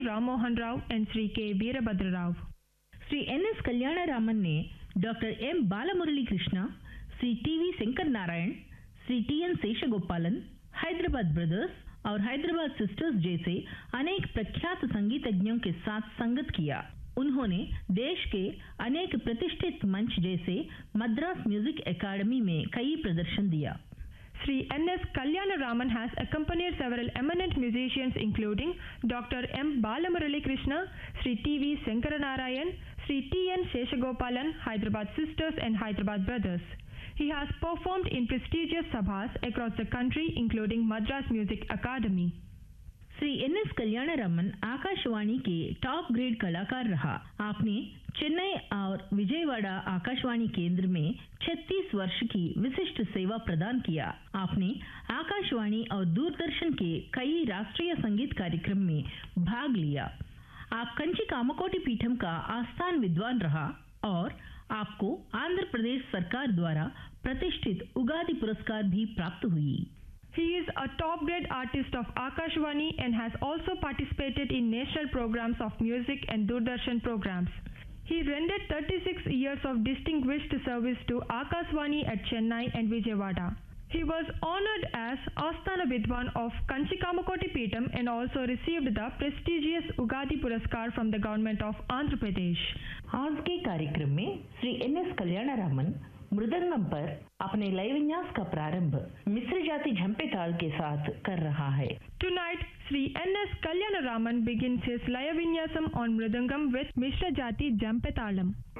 Ram Mohan Rao and Sri K. Veerabhadra Rao. Shri NS. Kalyanaraman ने doctor M. Balamurali Krishna, Shri TV. Shankar Narayan, Shri TN. शेषगोपालन, Hyderabad brothers और Hyderabad sisters जैसे अनेक प्रख्यात संगीतज्ञों के साथ संगत किया। उन्होंने देश के अनेक प्रतिष्ठित मंच जैसे मद्रास म्यूजिक अकादमी में कई प्रदर्शन दिया। Sri N.S. Kalyanaraman has accompanied several eminent musicians including Dr. M. Balamurali Krishna, Sri T.V. Shankaranarayan, Sri T.N. Sheshagopalan, Hyderabad Sisters and Hyderabad Brothers. He has performed in prestigious sabhas across the country including Madras Music Academy. Shri NS. Kalyanaraman Akashvani के top grade कलाकार रहा। आपने चेन्नई और विजयवाड़ा आकाशवाणी केंद्र में 36 वर्ष की विशिष्ट सेवा प्रदान किया। आपने आकाशवाणी और दूरदर्शन के कई राष्ट्रीय संगीत कार्यक्रम में भाग लिया। आप कंची कामकोटि पीठम का आस्थान विद्वान रहा और आपको आंध्र प्रदेश सरकार द्वारा प्रतिष्ठित उगादि पुरस्कार भी प्राप्त हुई। He is a top grade artist of Akashvani and has also participated in national programs of music and Doordarshan programs. He rendered 36 years of distinguished service to Akashvani at Chennai and Vijayawada. He was honored as Asthana Vidwan of Kanchi Kamakoti Peetam and also received the prestigious Ugadi Puraskar from the government of Andhra Pradesh. आज के कार्यक्रम में Shri NS. Kalyanaraman mridangam पर अपने लय विन्यास का प्रारंभ मिश्र जाति झंपे ताल के साथ कर रहा है। Tonight, Sri N.S. Kalyanaraman begins his Laya Vinyasam on Mridangam with Mishra Jati Jampetalam.